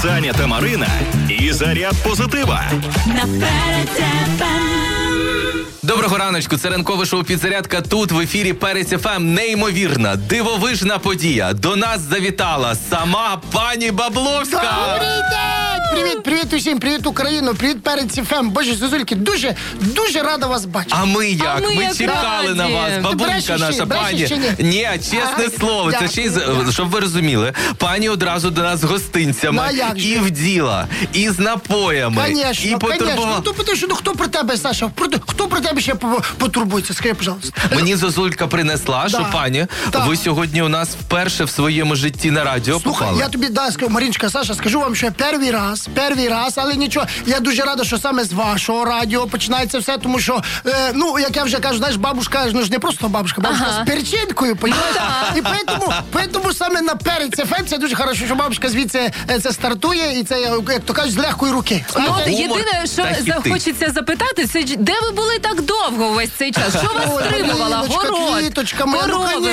Саня та Марина і заряд позитива. Доброго раночку, це ранкове шоу «Підзарядка». Тут в ефірі Перець ФМ. Неймовірна, дивовижна подія. До нас завітала сама пані Бабловська. Добрий день! Привіт усім, привіт Україну, привіт Перець ФМ. Боже, Зозульки, дуже рада вас бачити. А ми як? Ми чекали раді. на вас, бабулька наша пані. Ні, чесне слово, це ще й, щоб ви розуміли, пані одразу до нас з гостинцями. І в діла, і з напоями. Конечно. Ну хто про тебе, Саша? Хто про тебе ще потурбується? Скажи, пожалуйста. Мені Зозулька принесла, що пані, ви сьогодні у нас вперше в своєму житті на радіо попали. Слухай, я тобі скажу, Мариночка, Саша, скажу вам, що я перший раз, але нічого. Я дуже рада, що саме з вашого радіо починається все, тому що, як я вже кажу, знаєш, бабушка, ж не просто бабушка з перчинкою, понімаєш? І поэтому саме на Перець ФМ це дуже хорошо, що бабушка звідси це стартує, і це, як то кажуть, з легкої руки. Єдине, що захочеться запитати, це де ви були так довго весь цей час? Що вас стримувало? Город, квіточка моя,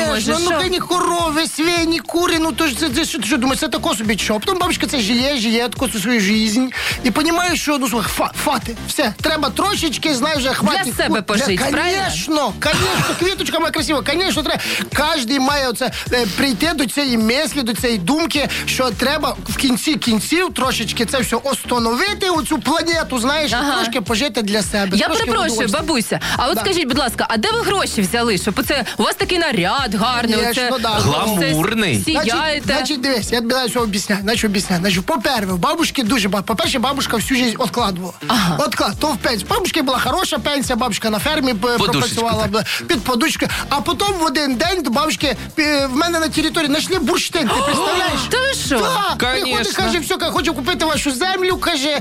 корови, свині, кури, то ж це що думаєш, це тако собі що? Потім бабушка це жиє таку свою жизнь, і розумієш, що, фати, все, треба трошечки, знаєш, вже хватить. Для себе пожити, правильно? Конечно, квіточка моя красива, конечно, треба. Кожен має оце прийти до цієї мислі, до цієї думки, що треба в кінці кінців трошечки це все остановити, оцю планету, знаєш, трошки пожити для себе. Я перепрошую, бабуся, а от скажіть, будь ласка, а де ви гроші взяли? Щоб оце, у вас такий наряд гарний, оце гламурний. Сіяєте. Значить, дивись, я тобі далі об'ясняю. Значить, по-перше, бабушка всю життя відкладувала. То в пенсію. Бабушки була хороша пенсія, бабушка на фермі пропрацювала під подушкою. А потім в один день до бабушки в мене на території знайшли бурштин, ти представляєш? Та ви що? Так, приходить, каже, все, хочу купити вашу землю, каже,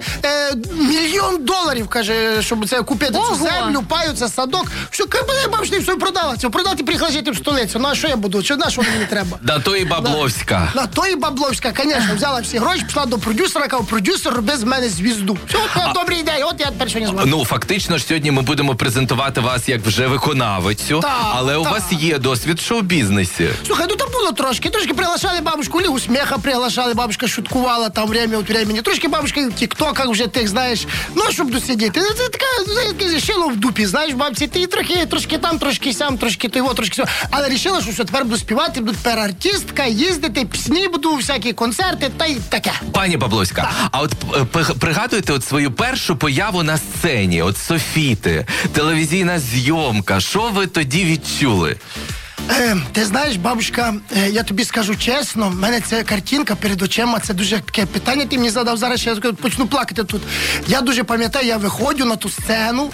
$1 мільйон, каже, щоб це купити цю землю, паю, це садок. Все, бабушка все продала. Це продати, приїхала жити в столицю. Ну, а що я буду? На що мені треба? На то і Бабловська. На то і Бабловська, звісно. Взяла всі гроші, пішла до продюсера, каже, продюсер, роби з мене звізду. Все, добрий день, от я тепер сьогодні з вами. Ну, фактично ж сьогодні ми будемо презентувати вас як вже виконавицю, але у вас є досвід в шоу-бізнесі. Слухай, там було трошки приглашали бабушку, Лігу Сміха приглашали, бабушка шуткувала там время від времени. Трошки бабушка в тік-токах вже тих, знаєш, щоб досидіти. Це така, щело в дупі, знаєш, бабці, ти трошки там, трошки сям, трошки того, трошки сього. Але рішила, що тепер буду співати, буду тепер артистка, їздити, пісні буду, всякі концерти, та й таке. Пані Бабловська, а от пригадуєте от свою першу появу на сцені, от Софіти, телевізійна зйомка, що ви тоді відчули? Ти знаєш, бабушка, я тобі скажу чесно, в мене ця картинка перед очима, це дуже таке питання ти мені задав, зараз я почну плакати тут. Я дуже пам'ятаю, я виходжу на ту сцену,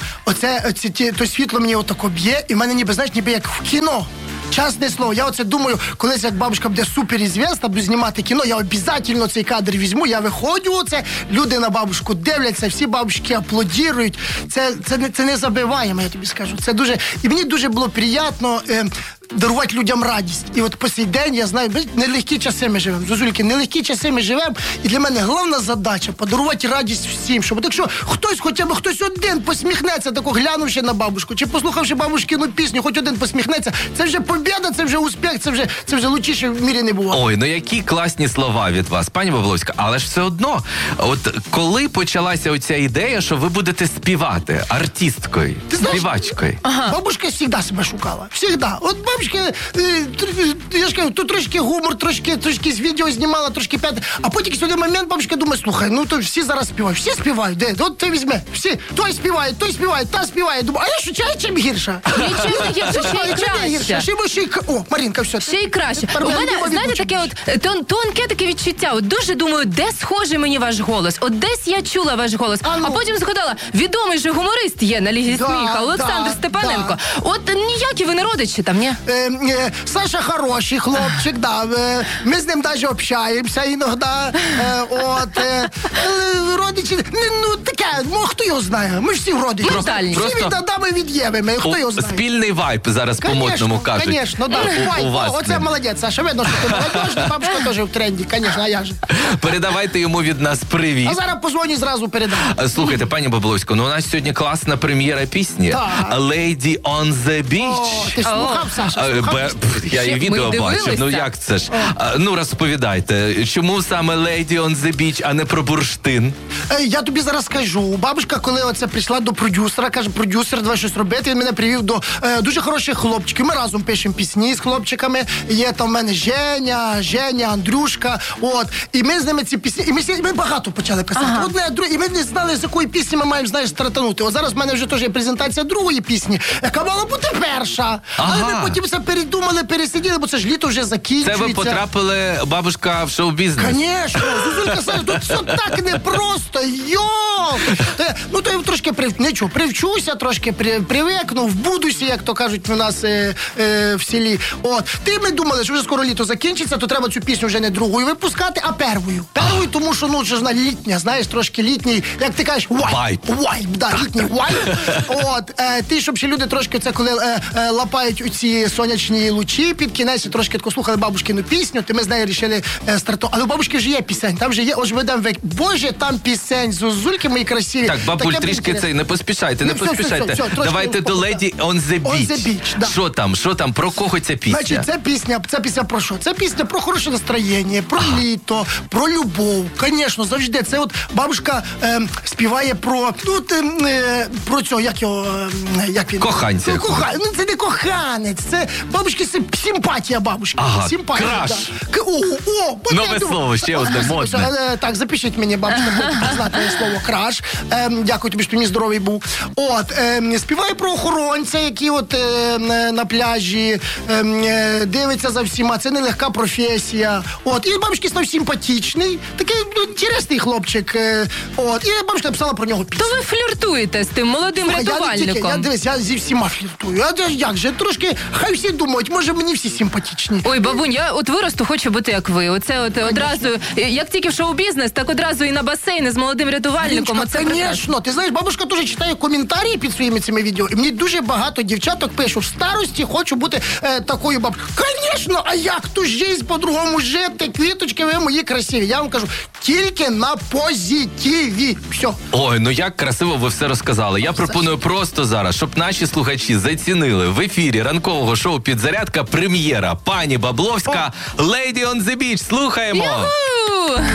то світло мені отако б'є, і в мене ніби як в кіно. Чесне слово, я оце думаю, колись як бабушка буде суперізвісна, буду знімати кіно, я обов'язково цей кадр візьму, я виходжу, люди на бабушку дивляться, всі бабушки аплодірують. Це не забиваємо, я тобі скажу. Це дуже, і мені дуже було приємно дарувати людям радість. І от по сей день, я знаю, нелегкі часи ми живемо. Зозульки, нелегкі часи ми живемо, і для мене головна задача подарувати радість всім, щоб якщо хтось, хоча б хтось один посміхнеться, тако глянувши на бабушку, чи послухавши бабушкину пісню, хоч один посміхнеться, це вже побєда, це вже успіх, це вже лучіше в мірі не буває. Ой, ну які класні слова від вас, пані Бабловська, але ж все одно, от коли почалася оця ідея, що ви будете співати артисткою, співачкою? Бабушка завжди себе шукала, завжди. От бабушка, я ж кажу, тут трошки гумор, трошки з відео знімала, трошки п'яти, а потім в один момент бабушка думає, слухай, ну то всі зараз співають, всі співають, де? От ти візьми, всі, той співає, та співає, думаю, а я що, чим гірша? Нічим не гірше, ще й краще. О, Марінка, все. Ще й краще. У мене, знаєте, таке тонке таке відчуття, от дуже думаю, де схожий мені ваш голос, от десь я чула ваш голос, а потім згадала, відомий же гуморист є на Лізі сміха, Олександр Степаненко. От ніякі ви не родичі там, ні? Саша хороший хлопчик, ми з ним навіть общаємося іноді, родичі, таке, хто його знає, ми ж всі родичі. Всі від Адама від Єви, хто його знає. Спільний вайб зараз по-модному кажуть. Звісно, оце молодець, Саша, видно, що ти молодежна, бабушка теж в тренді, звісно, а я ж. Передавайте йому від нас привіт. А зараз позвоню, зразу передам. Слухайте, пані Бабловсько, у нас сьогодні класна прем'єра пісні. «Lady on the Beach». Ти слухав, Саша? Я і відео бачив, ну як це ж? Ну розповідайте, чому саме Lady on the Beach, а не про бурштин? Я тобі зараз скажу. Бабушка, коли оце прийшла до продюсера, каже, продюсер, давай щось робити, він мене привів до дуже хороших хлопчиків. Ми разом пишемо пісні з хлопчиками. Є там в мене Женя, Андрюшка. От. І ми з ними ці пісні, і ми багато почали писати. Одне, друге, і ми не знали, з якої пісні ми маємо, знаєш, стартанути. От зараз в мене вже теж є презентація другої пісні, яка мала бути перша. Але ми потім все передумали, пересиділи, бо це ж літо вже закінчується. Це ви потрапили, бабушка, в шоу-бізнес? Конечно, Зузулька Саша, тут все так непросто, Ну, то я трошки привчуся, трошки привикну, вбудуся, як то кажуть в нас в селі. От. Ми думали, що вже скоро літо закінчиться, то треба цю пісню вже не другою випускати, а первою. Первою, тому що, ну, ж вона літня, знаєш, трошки літній, як ти кажеш, вайб, да, літній вайб. От, щоб ще люди трошки це, коли лапають оці сонячні лучі під кінець, трошки тако слухали бабушкину пісню, то ми з нею вирішили стартувати. Але у бабушки вже є пісень, там вже є, ось ведемо век. Боже, там пісень, Зузульки мої красиві. Так, бабуль, трішки цей, не поспішайте. Давайте до Lady on the Beach. Що там, про кого ця пісня? Значить, ця пісня про що? Це пісня про хороше настроєння, про літо, про любов. Звісно, завжди. Це от бабушка співає про, про цього, як він? Коханця. Ну, це не коханець, це бабушки, симпатія бабушки. Ага, симпатія, краш. Да. Нове слово, ще одне модне. Так, запишіть мені, бабушка, будете знати слово краш. Дякую тобі, що ти мені здоровий був. От, співає про охоронця, який от на пляжі дивиться за всіма. Це нелегка професія. От, і бабушки став симпатичний, такий інтересний хлопчик. От, і бабушка написала про нього пісню. То ви фліртуєте з тим молодим рятувальником? Я зі всіма фліртую. А як же, трошки, хай всі думають, може мені всі симпатичні. Ой, бабунь, я от виросту, хочу бути як ви. Оце от одразу, як тільки в шоу-бізнес, так одразу і на басейни з молодим рятувальником. Звісно, ти знаєш, бабушка теж читає коментарі під своїми цими відео, і мені дуже багато дівчаток пишуть, в старості хочу бути такою бабушкою. Звісно, а як ту життя по-другому жити? Квіточки, ви мої красиві. Я вам кажу, тільки на позитиві. Все. Ой, ну як красиво ви все розказали. Я пропоную просто зараз, щоб наші слухачі зацінили в ефірі ранкового шоу «Підзарядка» прем'єра. Пані Бабловська, Lady on the Beach. Слухаємо! Юху!